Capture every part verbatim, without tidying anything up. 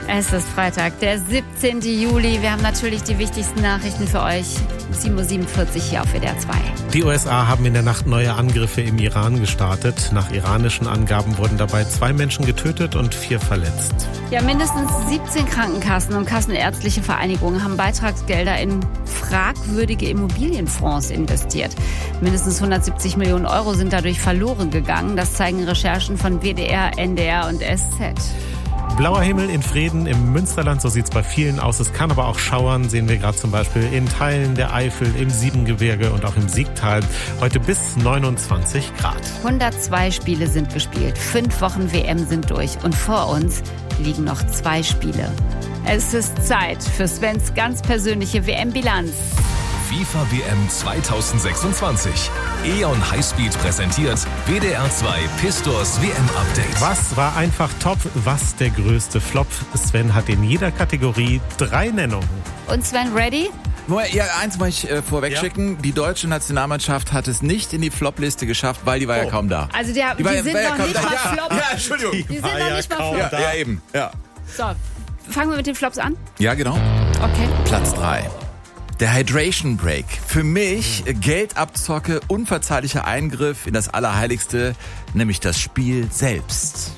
Es ist Freitag, der siebzehnten Juli. Wir haben natürlich die wichtigsten Nachrichten für euch. sieben Uhr siebenundvierzig hier auf W D R zwei. Die U S A haben in der Nacht neue Angriffe im Iran gestartet. Nach iranischen Angaben wurden dabei zwei Menschen getötet und vier verletzt. Ja, mindestens siebzehn Krankenkassen und kassenärztliche Vereinigungen haben Beitragsgelder in fragwürdige Immobilienfonds investiert. Mindestens hundertsiebzig Millionen Euro sind dadurch verloren gegangen. Das zeigen Recherchen von W D R, N D R und S Z. Blauer Himmel in Vreden im Münsterland, so sieht es bei vielen aus. Es kann aber auch schauern, sehen wir gerade zum Beispiel in Teilen der Eifel, im Siebengebirge und auch im Siegtal. Heute bis neunundzwanzig Grad. hundertzwei Spiele sind gespielt, fünf Wochen W M sind durch und vor uns liegen noch zwei Spiele. Es ist Zeit für Svens ganz persönliche W M-Bilanz. FIFA W M zweitausendsechsundzwanzig. E O N Highspeed präsentiert W D R zwei Pistors W M-Update. Was war einfach top? Was der größte Flop? Sven hat in jeder Kategorie drei Nennungen. Und Sven, ready? Nur, ja, eins muss ich äh, vorweg Ja. schicken. Die deutsche Nationalmannschaft hat es nicht in die Flop-Liste geschafft, weil die war Oh. ja kaum da. Also die, die, Die war ja- sind war ja noch kaum nicht da. mal Ja, Flop. ja, Entschuldigung. Die sind war noch ja nicht mal kaum Flop. Ja, ja, eben. Ja. So, fangen wir mit den Flops an. ja, genau. Okay. Platz drei. Der Hydration Break. Für mich äh, Geldabzocke, unverzeihlicher Eingriff in das Allerheiligste, nämlich das Spiel selbst.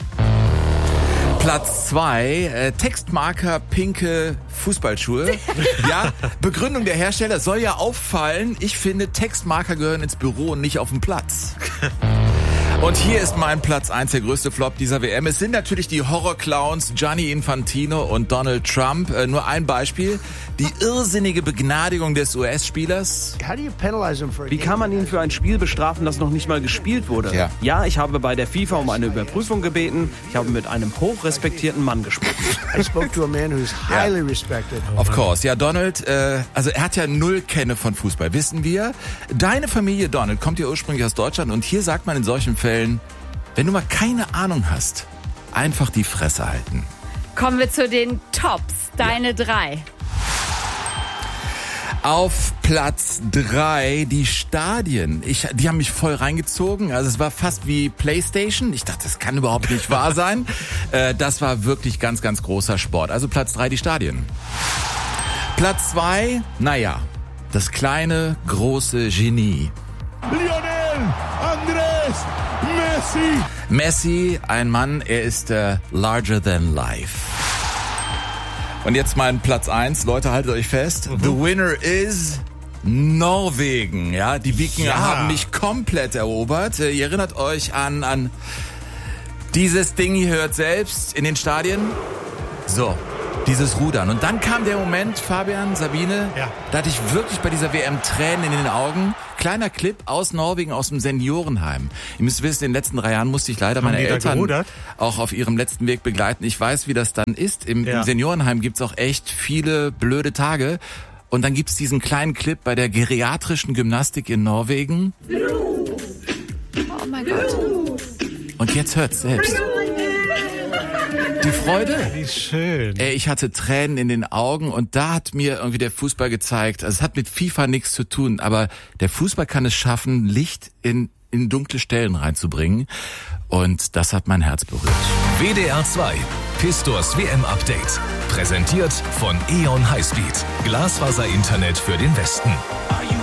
Platz zwei, äh, Textmarker pinke Fußballschuhe. Ja, Begründung der Hersteller soll ja auffallen. Ich finde, Textmarker gehören ins Büro und nicht auf den Platz. Und hier ist mein Platz eins, der größte Flop dieser W M. Es sind natürlich die Horrorclowns Gianni Infantino und Donald Trump. Äh, nur ein Beispiel. Die irrsinnige Begnadigung des U S-Spielers. Wie kann man ihn für ein Spiel bestrafen, das noch nicht mal gespielt wurde? Ja. Ja, ich habe bei der FIFA um eine Überprüfung gebeten. Ich habe mit einem hochrespektierten Mann gesprochen. I spoke to a man who's highly respected. Of course. Ja, Donald, äh, also er hat ja null Kenne von Fußball, wissen wir. Deine Familie, Donald, kommt ja ursprünglich aus Deutschland und hier sagt man in solchen Fällen, wenn du mal keine Ahnung hast, einfach die Fresse halten. Kommen wir zu den Tops. Deine drei. Auf Platz drei die Stadien. Ich, die haben mich voll reingezogen. Also es war fast wie PlayStation. Ich dachte, das kann überhaupt nicht wahr sein. Äh, das war wirklich ganz, ganz großer Sport. Also Platz drei die Stadien. Platz zwei, naja, das kleine, große Genie. Lionel Andres Messi. Messi, ein Mann, er ist äh, larger than life. Und jetzt mein Platz eins. Leute, haltet euch fest. The winner is Norwegen. Ja, die Wikinger Ja. haben mich komplett erobert. Äh, Ihr erinnert euch an, an dieses Ding, ihr hört selbst in den Stadien. So, dieses Rudern. Und dann kam der Moment, Fabian, Sabine, Ja. da hatte ich wirklich bei dieser W M Tränen in den Augen. Kleiner Clip aus Norwegen, aus dem Seniorenheim. Ihr müsst wissen, in den letzten drei Jahren musste ich leider meine die da Eltern gerudert? auch auf ihrem letzten Weg begleiten. Ich weiß, wie das dann ist. Im, Ja. im Seniorenheim gibt's auch echt viele blöde Tage. Und dann gibt's diesen kleinen Clip bei der geriatrischen Gymnastik in Norwegen. Oh mein Gott. Und jetzt hört's selbst. Die Freude. Wie schön. Ey, ich hatte Tränen in den Augen und da hat mir irgendwie der Fußball gezeigt, also es hat mit FIFA nichts zu tun, aber der Fußball kann es schaffen, Licht in, in dunkle Stellen reinzubringen und das hat mein Herz berührt. W D R zwei Pistors W M-Update. Präsentiert von E O N Highspeed. Glasfaser-Internet für den Westen.